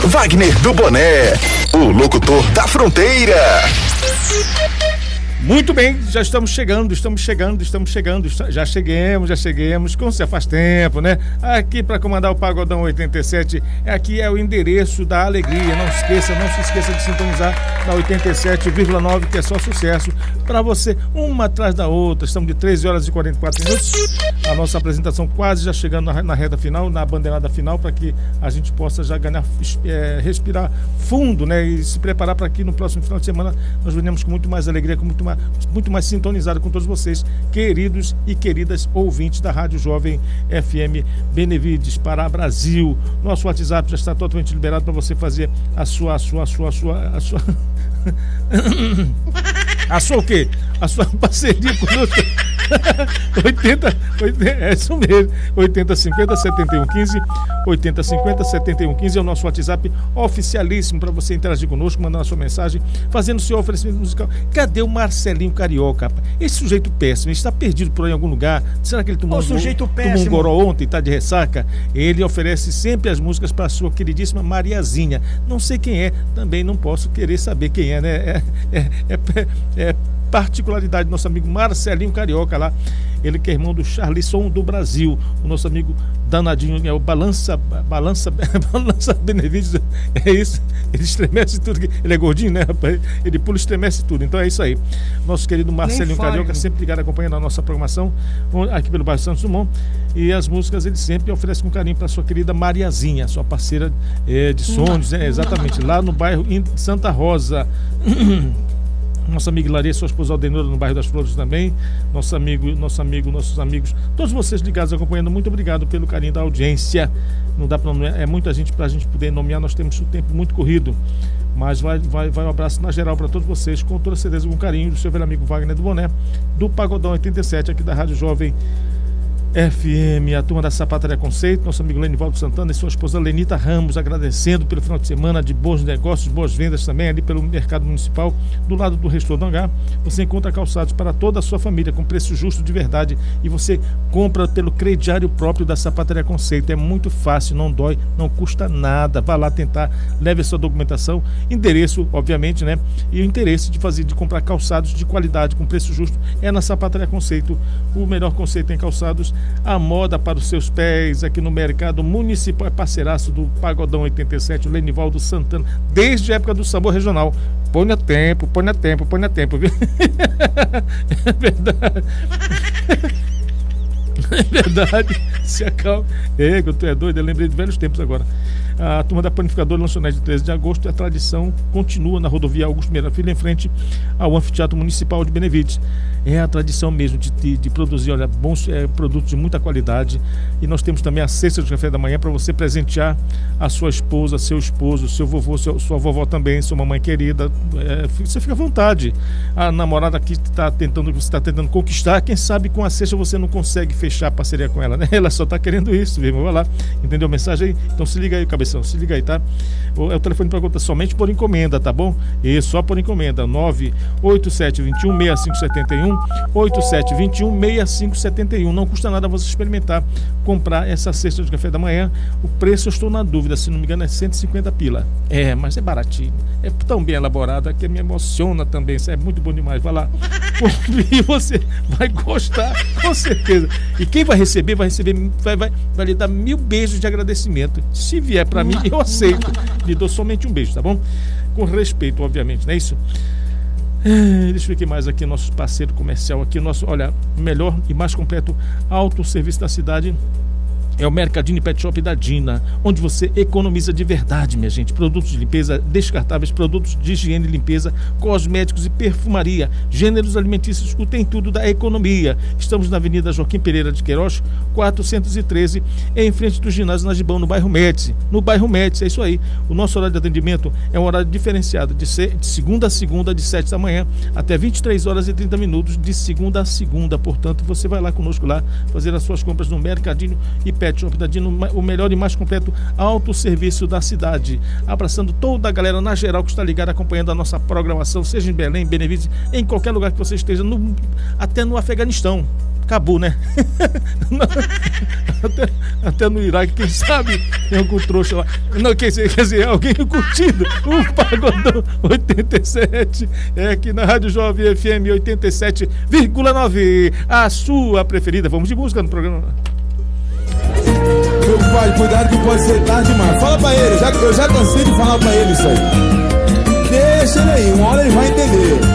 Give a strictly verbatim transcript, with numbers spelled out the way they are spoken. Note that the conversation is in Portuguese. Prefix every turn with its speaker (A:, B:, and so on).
A: Wagner do Boné, o locutor da fronteira.
B: Muito bem, já estamos chegando, estamos chegando, estamos chegando, já cheguemos, já cheguemos, como se faz tempo, né? Aqui para comandar o Pagodão oitenta e sete, aqui é o endereço da alegria, não se esqueça, não se esqueça de sintonizar na oitenta e sete vírgula nove, que é só sucesso para você, uma atrás da outra. Estamos de treze horas e quarenta e quatro minutos, a nossa apresentação quase já chegando na, na reta final, na bandeirada final, para que a gente possa já ganhar, é, respirar fundo, né? E se preparar para que no próximo final de semana nós venhamos com muito mais alegria, com muito mais muito mais sintonizado com todos vocês, queridos e queridas ouvintes da Rádio Jovem F M Benevides para Brasil. Nosso WhatsApp já está totalmente liberado para você fazer a sua, a sua, a sua, a sua, a sua... a sua o quê? A sua parceria conosco. oitenta, oitenta, é isso mesmo. oitenta cinquenta setenta e um quinze, oitenta cinquenta setenta e um quinze é o nosso WhatsApp oficialíssimo para você interagir conosco, mandando a sua mensagem, fazendo o seu oferecimento musical. Cadê o Marcelinho Carioca, rapaz? Esse sujeito péssimo, ele está perdido por aí em algum lugar. Será que ele tomou,
C: o sujeito
B: um,
C: péssimo.
B: tomou um goró ontem e está de ressaca? Ele oferece sempre as músicas para a sua queridíssima Mariazinha. Não sei quem é, também não posso querer saber quem é, né? É, é, é, é particularidade do nosso amigo Marcelinho Carioca lá, ele que é irmão do Charlisson do Brasil, o nosso amigo danadinho, é o Balança Balança Balança Benevides, é isso, ele estremece tudo, ele é gordinho, né, rapaz? Ele pula e estremece tudo, então é isso aí. Nosso querido Marcelinho Carioca, sempre ligado, acompanhando a nossa programação aqui pelo bairro Santos Dumont, e as músicas ele sempre oferece com carinho para sua querida Mariazinha, sua parceira é, de sonhos, né? Exatamente, lá no bairro em Santa Rosa. Nossa amiga Laria, sua esposa Aldenora, no bairro das Flores também. Nosso amigo, nosso amigo, nossos amigos, todos vocês ligados, acompanhando, muito obrigado pelo carinho da audiência. Não dá para nomear, é muita gente para a gente poder nomear, nós temos um tempo muito corrido. Mas vai, vai, vai um abraço na geral para todos vocês, com toda certeza, com carinho, do seu velho amigo Wagner do Boné, do Pagodão oitenta e sete, aqui da Rádio Jovem F M, a turma da Sapataria Conceito, nosso amigo Lenivaldo Santana e sua esposa Lenita Ramos, agradecendo pelo final de semana de bons negócios, boas vendas também ali pelo mercado municipal, do lado do Restaurangar. Você encontra calçados para toda a sua família com preço justo de verdade, e você compra pelo crediário próprio da Sapataria Conceito. É muito fácil, não dói, não custa nada. Vá lá tentar, leve a sua documentação, endereço, obviamente, né? E o interesse de fazer, de comprar calçados de qualidade com preço justo é na Sapataria Conceito, o melhor conceito em calçados. A moda para os seus pés aqui no mercado municipal, é parceiraço do Pagodão oitenta e sete, o Lenivaldo Santana, desde a época do sabor regional. Põe a tempo, põe a tempo, põe a tempo, viu? É verdade. É verdade. Se acalma. É, que tu é doido, eu lembrei de velhos tempos agora. A turma da Panificadora lanchonete de treze de agosto, a tradição continua na rodovia Augusto Meira Filho, em frente ao Anfiteatro Municipal de Benevides. É a tradição mesmo de, de, de produzir, olha, bons é, produtos de muita qualidade. E nós temos também a cesta de café da manhã para você presentear a sua esposa, seu esposo, seu vovô, seu, sua vovó também, sua mamãe querida. É, você fica à vontade. A namorada que está tentando, você está tentando conquistar, quem sabe com a cesta você não consegue fechar a parceria com ela, né? Ela só está querendo isso, viu? Vai lá, entendeu a mensagem aí? Então se liga aí, cabeção, se liga aí, tá? É o telefone para conta somente por encomenda, tá bom? E só por encomenda, nove oito sete dois um seis cinco sete um, oito sete dois um seis cinco sete um. Não custa nada você experimentar, comprar essa cesta de café da manhã. O preço eu estou na dúvida, se não me engano é cento e cinquenta pila. É, mas é baratinho, é tão bem elaborado que me emociona também, isso é muito bom demais. Vai lá, e você vai gostar, com certeza. E quem vai receber, vai receber, vai, vai, vai lhe dar mil beijos de agradecimento. Se vier para mim, eu aceito. Lhe dou somente um beijo, tá bom? Com respeito, obviamente, não é isso? É, deixa eu ver aqui mais aqui, nosso parceiro comercial aqui, nosso, olha, melhor e mais completo autosserviço da cidade. É o Mercadinho Pet Shop da Dina, onde você economiza de verdade, minha gente. Produtos de limpeza descartáveis, produtos de higiene e limpeza, cosméticos e perfumaria, gêneros alimentícios, o tem tudo da economia. Estamos na Avenida Joaquim Pereira de Queiroz, quatrocentos e treze, em frente do ginásio Nagibão, no bairro Médici. No bairro Médici, é isso aí. O nosso horário de atendimento é um horário diferenciado, de, ser, de segunda a segunda, de sete da manhã até vinte e três horas e trinta minutos, de segunda a segunda. Portanto, você vai lá conosco lá, fazer as suas compras no Mercadinho e Pet Pet Shop da Dino, o melhor e mais completo autosserviço da cidade. Abraçando toda a galera na geral que está ligada, acompanhando a nossa programação, seja em Belém, Benevides, em qualquer lugar que você esteja, no, até no Afeganistão. Cabul, né? até, até no Iraque, quem sabe tem algum trouxa lá. Não, quer dizer, quer dizer alguém curtindo o Pagodão oitenta e sete, é aqui na Rádio Jovem F M oitenta e sete vírgula nove, a sua preferida. Vamos de música no programa.
C: Meu pai, cuidado que pode ser tarde demais. Fala pra ele, já, eu já cansei de falar pra ele isso aí. Deixa ele aí, uma hora ele vai entender.